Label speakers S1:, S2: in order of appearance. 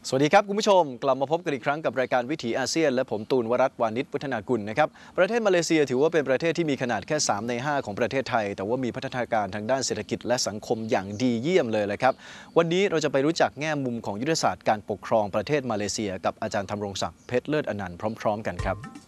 S1: สวัสดีครับคุณผู้ชมกลับมาพบกันอีกครั้งกับรายการวิถีอาเซียนและผมตูนวรัตน์วานิชวัฒนากุลนะครับประเทศมาเลเซียถือว่าเป็นประเทศที่มีขนาดแค่3ใน5ของประเทศไทยแต่ว่ามีพัฒนาการทางด้านเศรษฐกิจและสังคมอย่างดีเยี่ยมเลยแหละครับวันนี้เราจะไปรู้จักแง่มุมของยุทธศาสตร์การปกครองประเทศมาเลเซียกับอาจารย์ธำรงศักดิ์เพชรเลิศอนันต์พร้อมๆกันครับ